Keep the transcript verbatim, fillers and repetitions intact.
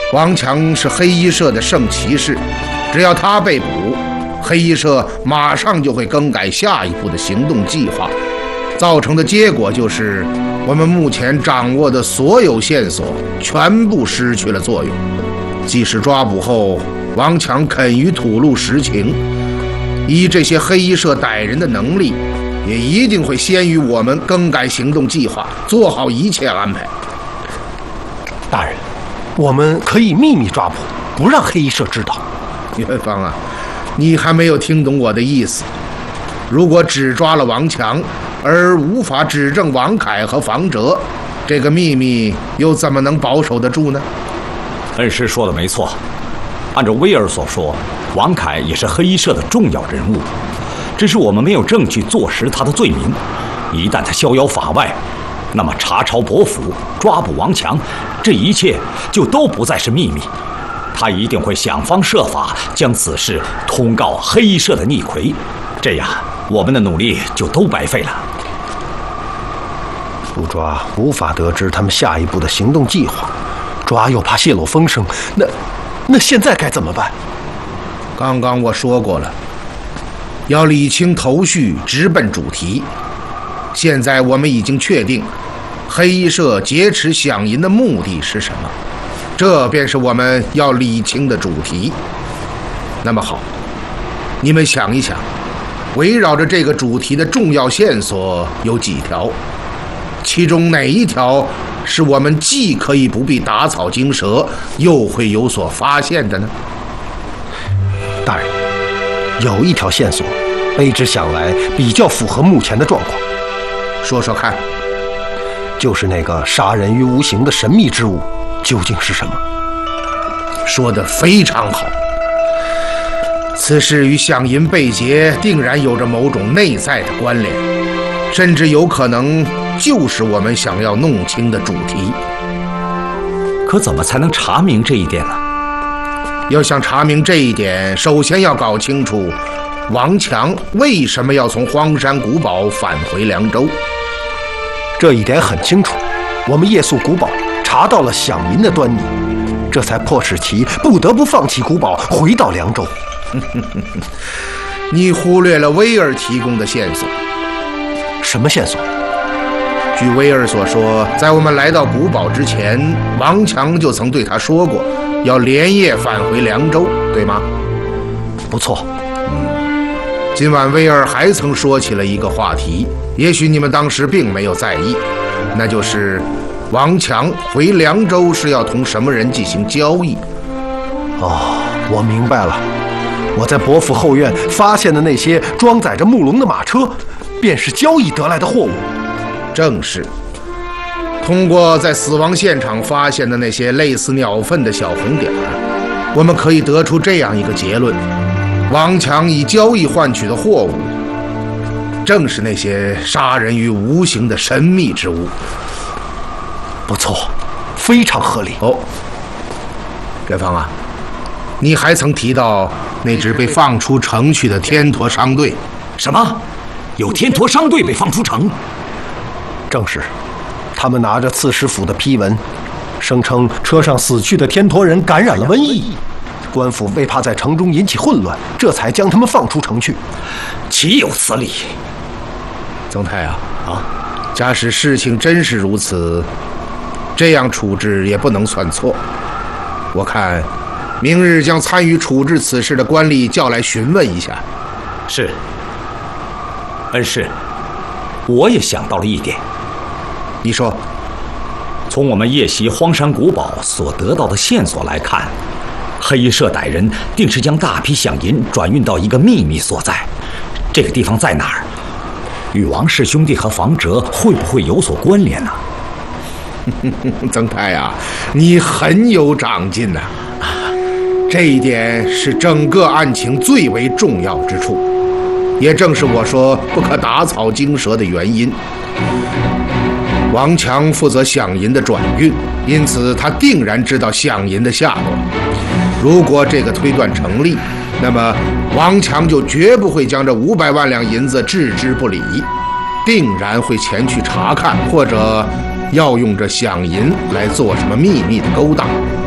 王强是黑衣社的圣骑士，只要他被捕，黑衣社马上就会更改下一步的行动计划，造成的结果就是我们目前掌握的所有线索全部失去了作用。即使抓捕后王强肯于吐露实情，以这些黑衣社歹人的能力，也一定会先于我们更改行动计划，做好一切安排。 大人，我们可以秘密抓捕，不让黑衣社知道。 元芳啊，你还没有听懂我的意思。如果只抓了王强，而无法指证王凯和房哲，这个秘密又怎么能保守得住呢？ 恩师说的没错，按照威尔所说，王凯也是黑衣社的重要人物，只是我们没有证据坐实他的罪名。一旦他逍遥法外，那么查抄伯府、抓捕王强，这一切就都不再是秘密。他一定会想方设法将此事通告黑衣社的逆魁，这样我们的努力就都白费了。 不抓无法得知他们下一步的行动计划，抓又怕泄露风声，那那现在该怎么办？ 刚刚我说过了，要理清头绪，直奔主题。现在我们已经确定黑衣社劫持饷银的目的是什么，这便是我们要理清的主题。那么好，你们想一想，围绕着这个主题的重要线索有几条？其中哪一条是我们既可以不必打草惊蛇，又会有所发现的呢？ 大人，有一条线索，卑职想来比较符合目前的状况。 说说看。 就是那个杀人于无形的神秘之物究竟是什么？ 说得非常好。此事与饷银被劫定然有着某种内在的关联，甚至有可能就是我们想要弄清的主题。 可怎么才能查明这一点呢？ 要想查明这一点，首先要搞清楚王强为什么要从荒山古堡返回凉州。 这一点很清楚，我们夜宿古堡查到了饷银的端倪，这才迫使其不得不放弃古堡回到凉州。 你忽略了威尔提供的线索。 什么线索？ 据威尔所说，在我们来到古堡之前，王强就曾对他说过要连夜返回凉州，对吗？ 不错。 嗯，今晚威尔还曾说起了一个话题，也许你们当时并没有在意，那就是王强回凉州是要同什么人进行交易。 哦，我明白了，我在伯府后院发现的那些装载着木龙的马车，便是交易得来的货物。 正是。通过在死亡现场发现的那些类似鸟粪的小红点儿，我们可以得出这样一个结论：王强以交易换取的货物，正是那些杀人于无形的神秘之物。 不错，非常合理。 哦，元芳啊，你还曾提到那支被放出城去的天驼商队。 什么？有天驼商队被放出城？ 正是，他们拿着刺史府的批文，声称车上死去的天驼人感染了瘟疫，官府为怕在城中引起混乱，这才将他们放出城去。 岂有此理！ 曾太啊，啊，假使事情真是如此，这样处置也不能算错。我看，明日将参与处置此事的官吏叫来询问一下。 是，恩师，我也想到了一点。 你说， 从我们夜袭荒山古堡所得到的线索来看，黑衣社歹人定是将大批饷银转运到一个秘密所在。这个地方在哪儿？与王氏兄弟和房哲会不会有所关联呢？ 曾太啊，你很有长进呐、啊！这一点是整个案情最为重要之处，也正是我说不可打草惊蛇的原因。王强负责饷银的转运，因此他定然知道饷银的下落。如果这个推断成立，那么王强就绝不会将这五百万两银子置之不理，定然会前去查看，或者要用这饷银来做什么秘密的勾当。